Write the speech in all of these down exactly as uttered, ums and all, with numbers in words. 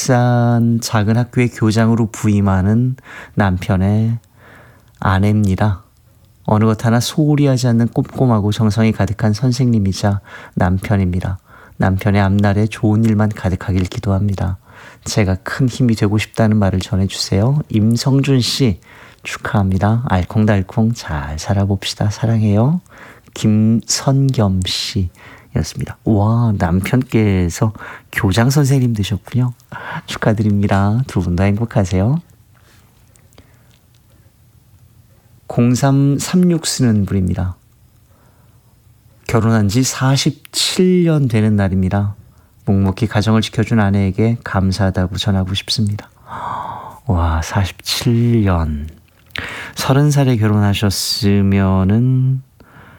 울산 작은 학교의 교장으로 부임하는 남편의 아내입니다. 어느 것 하나 소홀히 하지 않는 꼼꼼하고 정성이 가득한 선생님이자 남편입니다. 남편의 앞날에 좋은 일만 가득하길 기도합니다. 제가 큰 힘이 되고 싶다는 말을 전해주세요. 임성준 씨 축하합니다. 알콩달콩 잘 살아봅시다. 사랑해요. 김선겸 씨였습니다. 와, 남편께서 교장 선생님 되셨군요. 축하드립니다. 두 분 다 행복하세요. 공삼삼육 쓰는 분입니다. 결혼한 지 사십칠 년 되는 날입니다. 묵묵히 가정을 지켜준 아내에게 감사하다고 전하고 싶습니다. 와, 사십칠 년. 서른 살에 결혼하셨으면은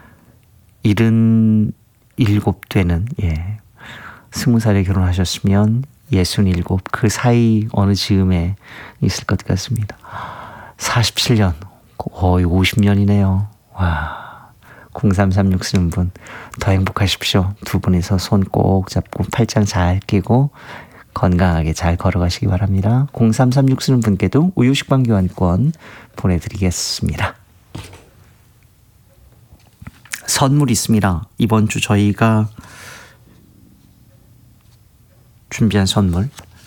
일흔일곱 되는, 예. 스무 살에 결혼하셨으면 예순일곱. 그 사이 어느 즈음에 있을 것 같습니다. 사십칠 년. 거의 오십 년이네요. 와, 공삼삼육 쓰는 분 더 행복하십시오. 두 분이서 손 꼭 잡고 팔짱 잘 끼고 건강하게 잘 걸어가시기 바랍니다. 공삼삼육 쓰는 분께도 우유식빵 교환권 보내드리겠습니다. 선물 있습니다. 이번 주 저희가 준비한 선물,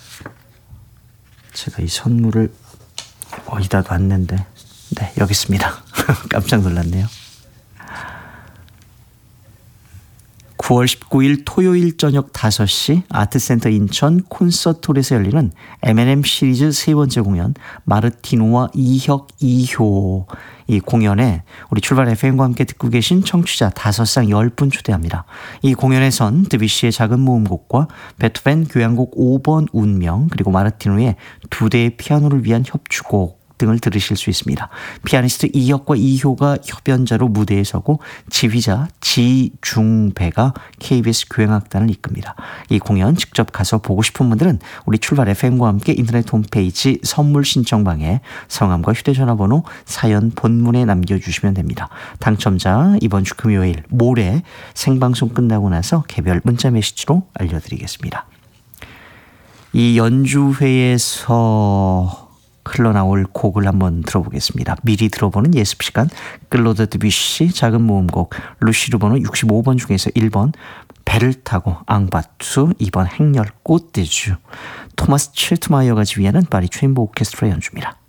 제가 이 선물을 어디다 놨는데, 네, 여기 있습니다. 깜짝 놀랐네요. 구월 십구일 토요일 저녁 다섯 시 아트센터 인천 콘서트홀에서 열리는 엠앤엠 시리즈 세 번째 공연 마르티노와 이혁 이효, 이 공연에 우리 출발 에프엠과 함께 듣고 계신 청취자 다섯 상 열 분 초대합니다. 이 공연에선 드뷔시의 작은 모음곡과 베토벤 교향곡 오 번 운명, 그리고 마르티노의 두 대의 피아노를 위한 협주곡 등을 들으실 수 있습니다. 피아니스트 이혁과 이효가 협연자로 무대에 서고 지휘자 지중배가 케이비에스 교향악단을 이끕니다. 이 공연 직접 가서 보고 싶은 분들은 우리 출발 에프엠과 함께 인터넷 홈페이지 선물 신청방에 성함과 휴대전화번호, 사연 본문에 남겨주시면 됩니다. 당첨자 이번 주 금요일 모레 생방송 끝나고 나서 개별 문자 메시지로 알려드리겠습니다. 이 연주회에서 흘러나올 곡을 한번 들어보겠습니다. 미리 들어보는 예습시간, 클로드 드뷔시 작은 모음곡, 루시르 번호 육십오 번 중에서 일 번 배를 타고 앙바투, 이 번 행렬 꽃대주, 토마스 칠트마이어가 지휘하는 파리 체인버 오케스트라 연주입니다.